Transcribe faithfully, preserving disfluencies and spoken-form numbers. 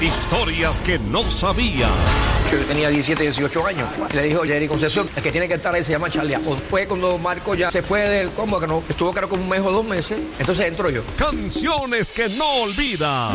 Historias que no sabías. Yo tenía diecisiete, dieciocho años. Le dijo Jerry Concepción, el que tiene que estar ahí se llama Charlie. Después cuando Marco ya se fue del combo, que no estuvo creo que un mes o dos meses, entonces entro yo. Canciones que no olvidas.